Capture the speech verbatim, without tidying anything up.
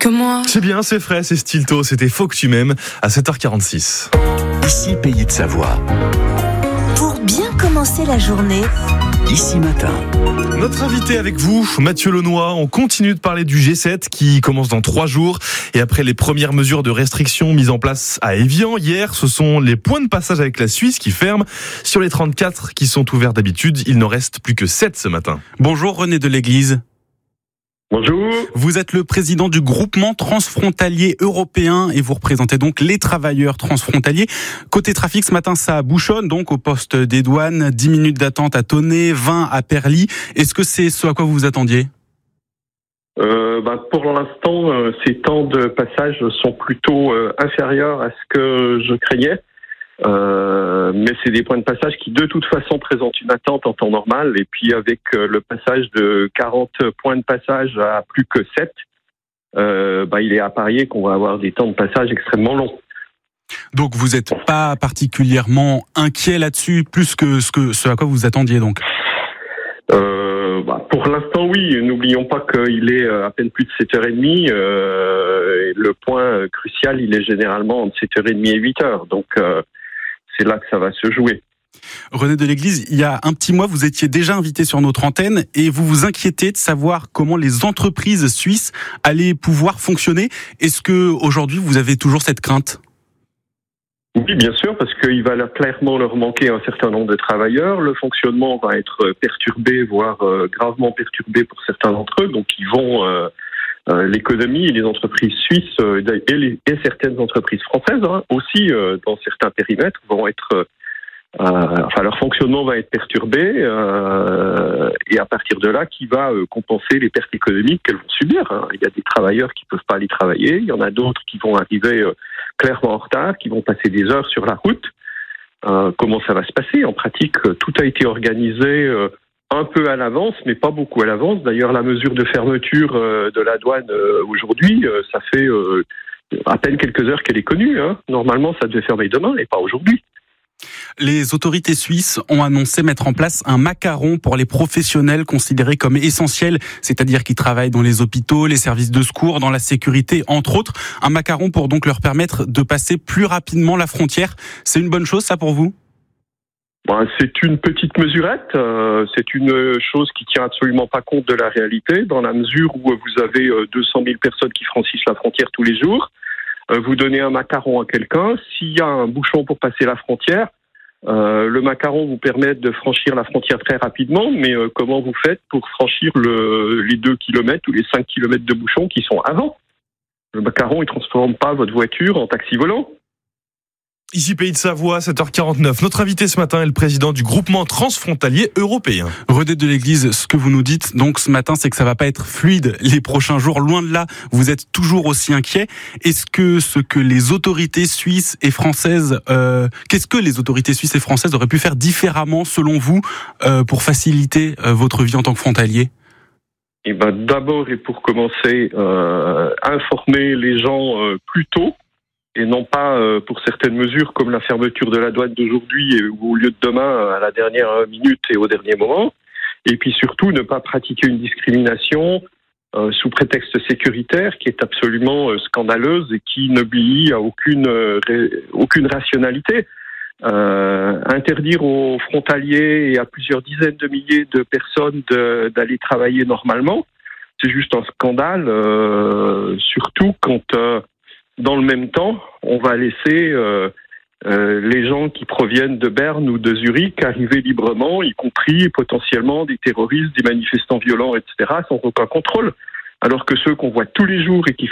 moi. C'est bien, c'est frais, c'est Stilto, c'était Faut que tu m'aimes à sept heures quarante-six. Ici Pays de Savoie. Pour bien commencer la journée. Ici Matin. Notre invité avec vous, Mathieu Launois, on continue de parler du G sept qui commence dans trois jours. Et après les premières mesures de restriction mises en place à Évian, hier, ce sont les points de passage avec la Suisse qui ferment. Sur les trente-quatre qui sont ouverts d'habitude, il n'en reste plus que sept ce matin. Bonjour René de l'Église. Bonjour. Vous êtes le président du groupement transfrontalier européen et vous représentez donc les travailleurs transfrontaliers. Côté trafic, ce matin, ça bouchonne donc au poste des douanes. dix minutes d'attente à Tonnet, vingt à Perly. Est-ce que c'est ce à quoi vous vous attendiez ? euh, bah, Pour l'instant, euh, ces temps de passage sont plutôt euh, inférieurs à ce que je craignais. Euh, mais c'est des points de passage qui de toute façon présentent une attente en temps normal, et puis avec euh, le passage de quarante points de passage à plus que sept, euh, bah, il est à parier qu'on va avoir des temps de passage extrêmement longs. Donc vous n'êtes pas particulièrement inquiet là-dessus, plus que ce, que ce à quoi vous vous attendiez donc euh, bah, Pour l'instant oui, n'oublions pas qu'il est à peine plus de sept heures trente, euh, et le point crucial il est généralement entre sept heures trente et huit heures, donc euh, c'est là que ça va se jouer. René de l'Église, il y a un petit mois, vous étiez déjà invité sur notre antenne et vous vous inquiétez de savoir comment les entreprises suisses allaient pouvoir fonctionner. Est-ce que aujourd'hui vous avez toujours cette crainte ? Oui, bien sûr, parce qu'il va leur, clairement leur manquer un certain nombre de travailleurs. Le fonctionnement va être perturbé, voire euh, gravement perturbé pour certains d'entre eux. Donc, ils vont euh, euh, l'économie et les entreprises suisses euh, et, les, et certaines entreprises françaises hein, aussi, euh, dans certains périmètres, vont être euh, Euh, enfin, leur fonctionnement va être perturbé euh, et à partir de là, qui va euh, compenser les pertes économiques qu'elles vont subir. Hein. Il y a des travailleurs qui peuvent pas aller travailler, il y en a d'autres qui vont arriver euh, clairement en retard, qui vont passer des heures sur la route. Euh, comment ça va se passer ? En pratique, tout a été organisé euh, un peu à l'avance, mais pas beaucoup à l'avance. D'ailleurs, la mesure de fermeture euh, de la douane euh, aujourd'hui, euh, ça fait euh, à peine quelques heures qu'elle est connue. Hein. Normalement, ça devait fermer demain et pas aujourd'hui. Les autorités suisses ont annoncé mettre en place un macaron pour les professionnels considérés comme essentiels, c'est-à-dire qui travaillent dans les hôpitaux, les services de secours, dans la sécurité, entre autres. Un macaron pour donc leur permettre de passer plus rapidement la frontière. C'est une bonne chose, ça, pour vous ? Ben, c'est une petite mesurette. Euh, c'est une chose qui tient absolument pas compte de la réalité, dans la mesure où vous avez deux cent mille personnes qui franchissent la frontière tous les jours. Vous donnez un macaron à quelqu'un, s'il y a un bouchon pour passer la frontière, euh, le macaron vous permet de franchir la frontière très rapidement, mais euh, comment vous faites pour franchir le, les deux kilomètres ou les cinq kilomètres de bouchon qui sont avant ? Le macaron, il ne transforme pas votre voiture en taxi volant. Ici Pays de Savoie, sept heures quarante-neuf. Notre invité ce matin est le président du groupement transfrontalier européen. René de l'Église, ce que vous nous dites donc ce matin, c'est que ça va pas être fluide les prochains jours. Loin de là, vous êtes toujours aussi inquiet. Est-ce que ce que les autorités suisses et françaises, euh, qu'est-ce que les autorités suisses et françaises auraient pu faire différemment selon vous euh, pour faciliter euh, votre vie en tant que frontalier ? Eh ben, d'abord et pour commencer, euh, informer les gens euh, plus tôt. Et non pas euh, pour certaines mesures comme la fermeture de la douane d'aujourd'hui ou au lieu de demain à la dernière minute et au dernier moment. Et puis surtout ne pas pratiquer une discrimination euh, sous prétexte sécuritaire qui est absolument euh, scandaleuse et qui n'obéit à aucune, euh, ré, aucune rationalité. Euh, interdire aux frontaliers et à plusieurs dizaines de milliers de personnes de, d'aller travailler normalement, c'est juste un scandale, euh, surtout quand... Euh, Dans le même temps, on va laisser euh, euh, les gens qui proviennent de Berne ou de Zurich arriver librement, y compris potentiellement des terroristes, des manifestants violents, et cetera, sans aucun contrôle. Alors que ceux qu'on voit tous les jours et qui